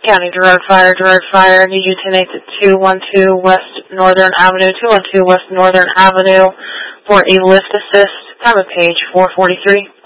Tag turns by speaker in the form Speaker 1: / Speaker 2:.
Speaker 1: County, Girard Fire. I need you to take to 212 West Northern Avenue, 212 West Northern Avenue for a lift assist. Time of page 443.